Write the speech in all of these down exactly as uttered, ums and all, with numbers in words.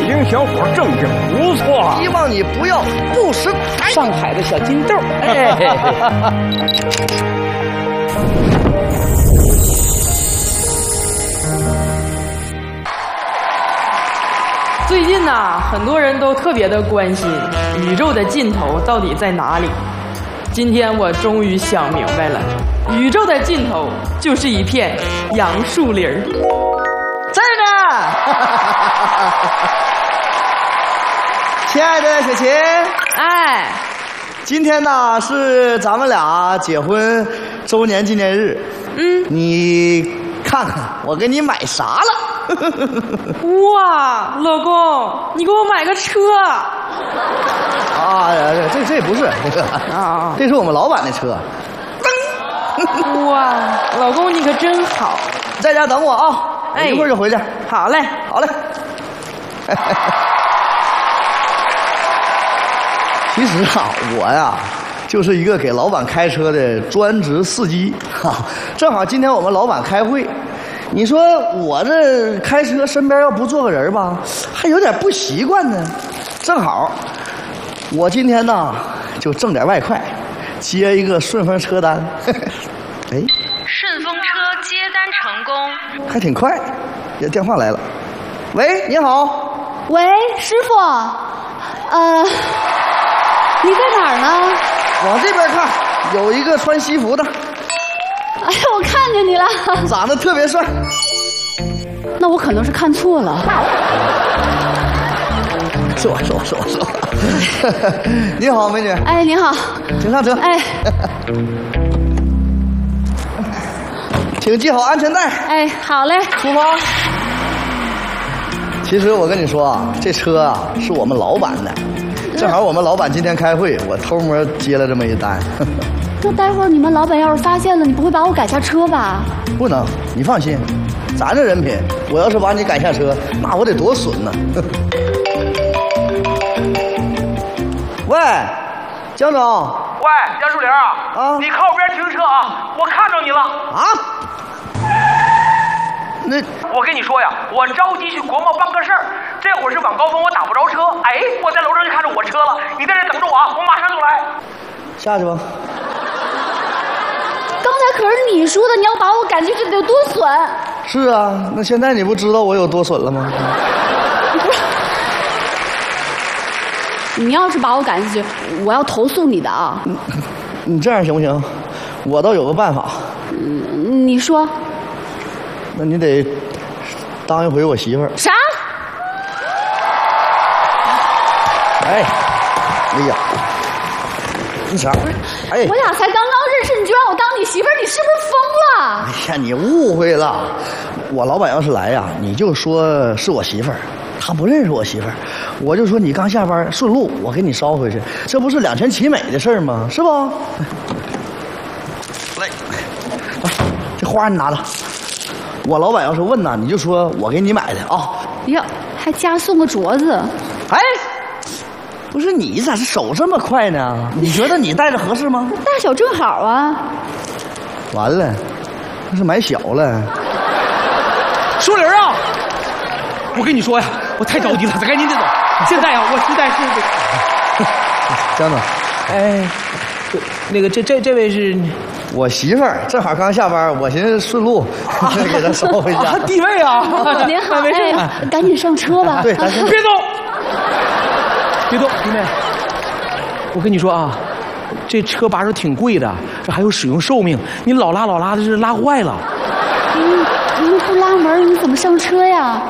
龄小伙正经不错， 希望你不要不识抬。 上海的小金豆，哎。 最近呢、啊，很多人都特别的关心宇宙的尽头到底在哪里。今天我终于想明白了，宇宙的尽头就是一片杨树林儿。 这儿呢，亲爱的小琴， 哎， 今天呢是咱们俩结婚周年纪念日。 嗯， 你看看我给你买啥了？ 哇，老公，你给我买个车啊？这这不是这个啊，这是我们老板的车。 哇，老公你可真好， 在家等我啊，我一会儿就回去。 好嘞， 好嘞。其实啊，我呀就是一个给老板开车的专职司机哈。正好今天我们老板开会，你说我这开车身边要不坐个人吧，还有点不习惯呢。正好我今天呢就挣点外快，接一个顺风车单。哎， 顺风车接单成功， 还挺快。这电话来了，喂，你好。 喂，师傅，呃，你在哪儿呢？ 往这边看，有一个穿西服的。 哎呀，我看见你了， 长得特别帅。 那我可能是看错了。 是我是我是我是我。你好，美女。 哎，你好。 请上车。 哎。 请系好安全带。 哎，好嘞， 出发。其实我跟你说啊，这车啊是我们老板的，正好我们老板今天开会，我偷摸接了这么一单。 那待会儿你们老板要是发现了，你不会把我赶下车吧？ 不能，你放心，咱这人品，我要是把你赶下车，那我得多损呢。喂，江总。 喂，杨树林啊，啊，你靠边停车啊！我看着你了。 啊？那我跟你说呀，我着急去国贸办个事儿，这会儿是晚高峰，我打不着车。哎，我在楼上就看着我车了，你在这等着我啊，我马上就来。 下去吧。 刚才可是你说的，你要把我赶进去得有多损？ 是啊，那现在你不知道我有多损了吗？ 你要是把我赶进去，我要投诉你的啊！ 你, 你这样行不行？我倒有个办法。 嗯，你说。 那你得当一回我媳妇儿。 啥？ 哎，哎呀，你啥？哎， 我俩才刚刚认识，你就让我当你媳妇儿，你是不是疯了？ 哎呀，你误会了。我老板要是来呀，你就说是我媳妇儿。他不认识我媳妇儿，我就说你刚下班顺路，我给你捎回去，这不是两全其美的事儿吗？是不？来，来，这花你拿着。我老板要是问呢，你就说我给你买的啊。 呀，还加送个镯子。 哎，不是你咋是手这么快呢？你觉得你戴着合适吗？ 大小正好啊。 完了，那是买小了。 树林啊！我跟你说呀，我太着急了，咱赶紧得走。现在呀，我实在是…… 江总， 哎，那个这这这位是我媳妇儿，正好刚下班，我寻思顺路给她捎回家。 地位啊！ 您好，没事，赶紧上车吧。 对，咱先别走，别动，弟妹。我跟你说啊，这车把手挺贵的，这还有使用寿命，你老拉老拉的，是拉坏了。 你你不拉门，你怎么上车呀？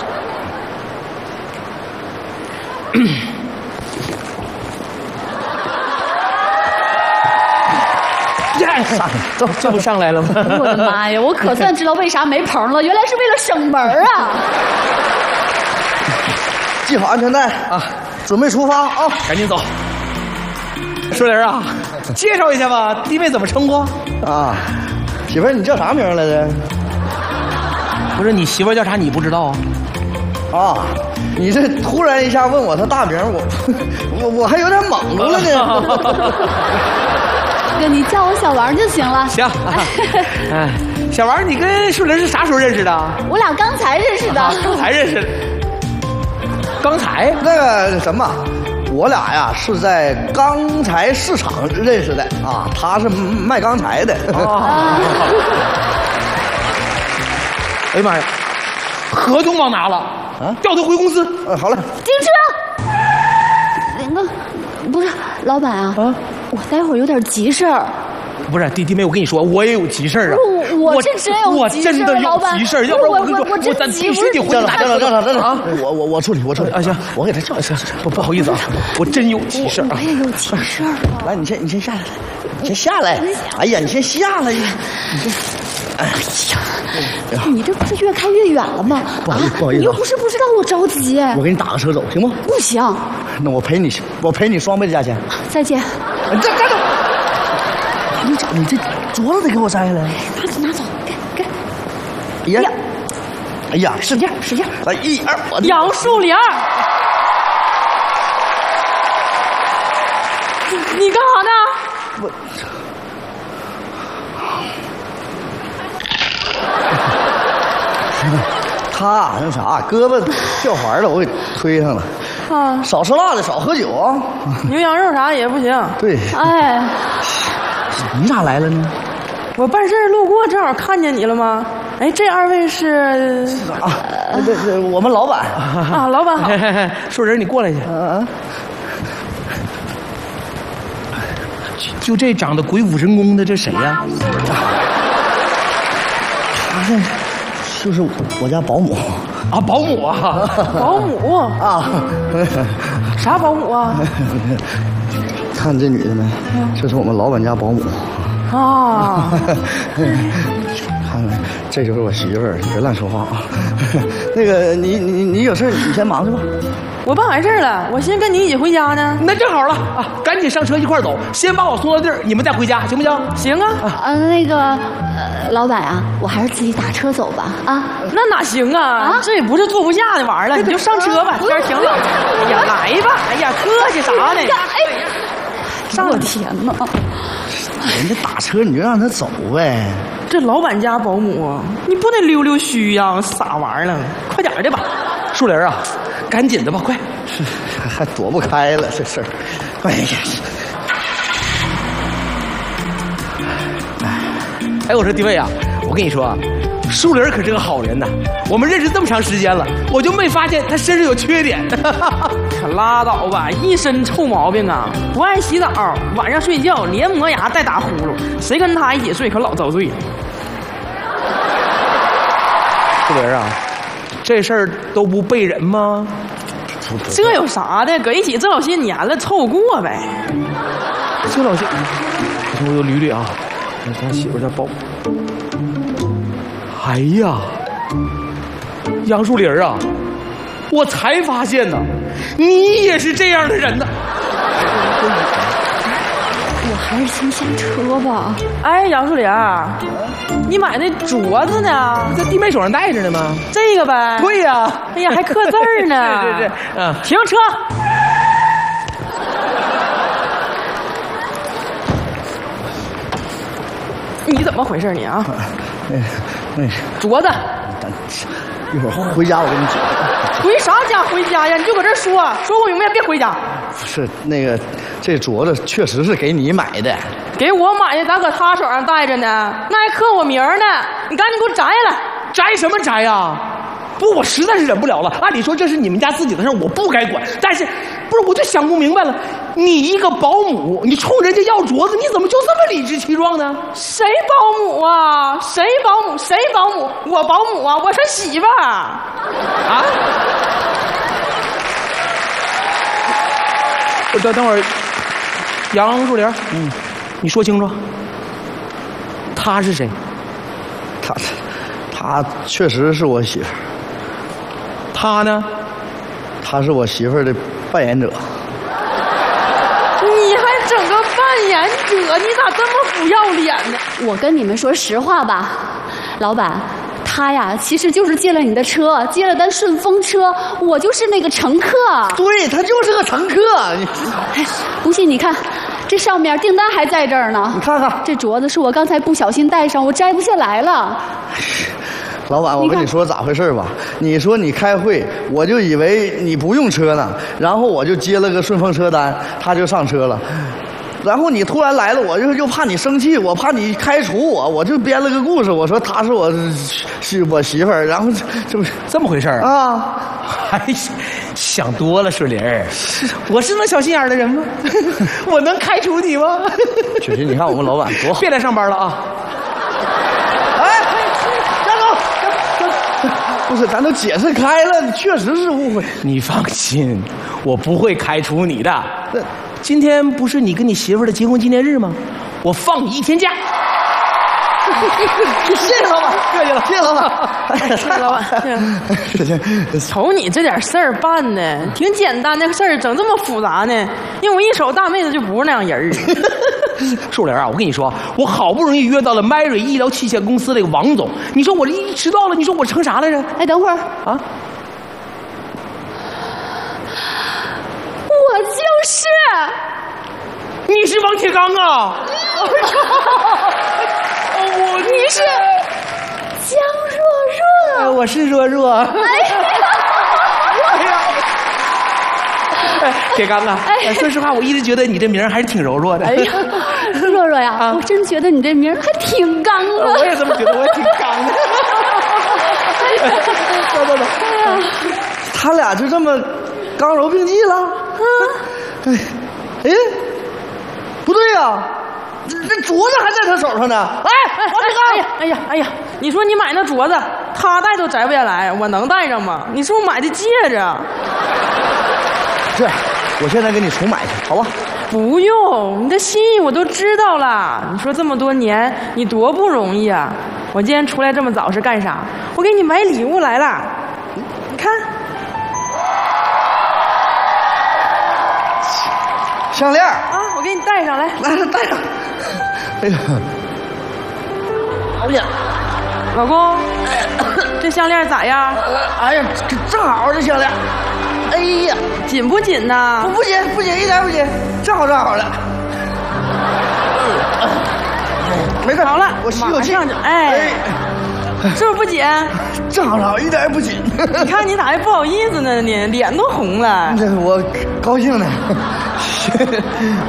上这这不上来了吗？ 我的妈呀！我可算知道为啥没棚了，原来是为了省门啊！ 系好安全带啊，准备出发啊！ 赶紧走。树林啊，介绍一下吧，弟妹怎么称呼？ 啊，媳妇儿，你叫啥名来着？ 不是你媳妇叫啥？你不知道啊？ 啊，你这突然一下问我她大名，我我我还有点懵住了呢。 哥，你叫我小王就行了。 行。哎，小王，你跟树林是啥时候认识的？ 我俩刚才认识的。 啊、刚才认识的。 刚才那个什么，我俩呀是在钢材市场认识的啊，他是卖钢材的。 啊！哎呀妈呀，合同忘拿了啊！调他回公司。 呃，好了， 停车！那不是老板啊，啊我待会儿有点急事儿。 不是弟弟妹，我跟你说，我也有急事儿啊！ 我我这真有急事儿， 我真的有急事儿，要不然我跟你说， 我我咱必须得回去拿。 站长，站长，站长啊！我我我处理，我处理啊！行， 我给他叫行行， 不不好意思啊，我真有急事儿啊！ 我也有急事儿。 来，你先你先下来，你先下来。哎呀，你先下来。你先。 哎呀，你这不是越开越远了吗？ 不好意思，不好意思， 你又不是不知道我着急。 我给你打个车走，行吗？ 不行。 那我赔你，我赔你双倍的价钱。 再见。 这站住！你这你这镯子得给我摘下来。 拿走拿走，给给。 哎呀，哎呀， 使劲使劲！ 来一二，我杨树林儿，你你干啥呢？ 我。他那啥，胳膊掉环了，我给推上了。啊，少吃辣的，少喝酒啊。 牛羊肉啥也不行。 对。 哎， 你咋来了呢？ 我办事路过，正好看见你了吗？哎，这二位是啊，这这我们老板啊，老板好。 树人，你过来去。 嗯、啊。 就这长得鬼斧神工的，这谁呀？ 他这。就是我家保姆啊，保姆啊， 保姆啊， 啥保姆啊？ 看这女的没？这是我们老板家保姆啊。 看看，这就是我媳妇儿，你别乱说话啊。那个，你你你有事你先忙去吧。 我办完事了，我先跟你一起回家呢。 那正好了啊，赶紧上车一块儿走，先把我送到地儿，你们再回家，行不行？ 行啊。 呃，那个，呃，老板啊，我还是自己打车走吧。啊， 那哪行啊？啊这也不是坐不下的玩意儿了，你就上车吧，天儿挺冷。哎呀，来吧，哎呀，客气啥呢？ 哎，上我天哪！ 人家打车你就让他走呗。 这老板家保姆，你不得溜溜须呀？啥玩意儿了？快点的吧。 树林啊，赶紧的吧，快！ 还躲不开了这事儿。哎呀！ 哎，我说弟妹啊，我跟你说啊，树林可是个好人呐。我们认识这么长时间了，我就没发现他身上有缺点。 可拉倒吧，一身臭毛病啊！不爱洗澡，晚上睡觉连磨牙带打呼噜，谁跟他一起睡可老遭罪了。 树林啊，这事儿都不背人吗？ 这有啥的？搁一起这老些年了，凑合过呗。 这老些，我我捋捋啊，咱媳妇家包。哎呀，杨树林啊，我才发现呢，你也是这样的人呢。 我还是先下车吧。 哎，杨树林，你买那镯子呢？ 在弟妹手上戴着呢吗？ 这个呗。 对呀、啊。 哎呀，还刻字儿呢。 对对对，嗯。 停车。你怎么回事你啊？ 那那镯子。 一会儿回家我跟你讲。 回啥家回家呀？你就搁这说，说不明白别回家。 不是那个，这镯子确实是给你买的。 给我买的，咋搁他手上戴着呢？那还刻我名呢！你赶紧给我摘下来。 摘什么摘呀？不，我实在是忍不了了。按理说这是你们家自己的事，我不该管。但是，不是我就想不明白了，你一个保姆，你冲人家要镯子，你怎么就这么理直气壮呢？ 谁保姆啊？谁保姆？谁保姆？我保姆啊！我他媳妇儿啊！ 我等等会儿，杨树林，嗯，你说清楚，他是谁？ 他他确实是我媳妇儿。 他呢？ 他是我媳妇儿的扮演者。 你还整个扮演者？你咋这么不要脸呢？ 我跟你们说实话吧，老板，他呀其实就是借了你的车，借了单顺风车，我就是那个乘客。 对，他就是个乘客。 哎，不信你看，这上面订单还在这儿呢。 你看看， 这镯子是我刚才不小心戴上，我摘不下来了。 老板，我跟你说咋回事吧？你说你开会，我就以为你不用车呢，然后我就接了个顺风车单，他就上车了。然后你突然来了，我就又怕你生气，我怕你开除我，我就编了个故事，我说她是我是我媳妇儿，然后这不这么回事儿啊？ 哎，想多了，水玲儿，我是那小心眼的人吗？我能开除你吗？ 雪琴，你看我们老板多好。 别来上班了啊！ 哎，站住！不是，咱都解释开了，你确实是误会。 你放心，我不会开除你的。今天不是你跟你媳妇儿的结婚纪念日吗？我放你一天假。 谢谢老板，客气了，谢谢老板， 谢谢老板。瞅你这点事儿办的，挺简单的事儿，整这么复杂呢？因为我一瞅大妹子就不是那样人儿。 树林啊，我跟你说，我好不容易约到了 Mary 医疗器械公司那个王总，你说我这一迟到了，你说我成啥来着？ 哎，等会儿啊！ 我就是， 你是王铁刚啊！我你是江若若，我是若若。哎呀，哎，铁刚啊，哎，说实话，我一直觉得你这名还是挺柔弱的。 哎呀，若若呀，啊、我真觉得你这名还挺刚的。 我也这么觉得，我也挺刚的。 走走走，哎呀，他俩就这么刚柔并济了啊！哎，哎，不对呀、啊。这镯子还在他手上呢！哎，王铁刚， 哎呀，哎呀，哎呀！你说你买那镯子，他戴都摘不下来，我能戴上吗？你是不是买的戒指？ 是，我现在给你重买去，好吧？ 不用，你的心意我都知道了。你说这么多年，你多不容易啊！我今天出来这么早是干啥？我给你买礼物来了，你看， 项链啊，我给你戴上来， 来来戴上。哎呀，哎呀， 老公，这项链咋样？ 哎呀，这正好这项链。哎呀， 紧不紧呐？ 不不紧不紧，一点不紧，正好正好的。没事， 好了， 我吸口气。 哎，是不是不紧？ 正好正好，一点也不紧。 你看你咋还不好意思呢？你脸都红了。 这我高兴呢。